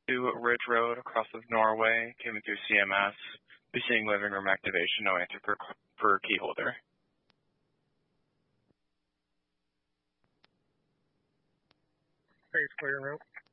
to Ridge Road across of Norway, came in through CMS. Be seeing living room activation, no answer for key holder. Thanks, clear route.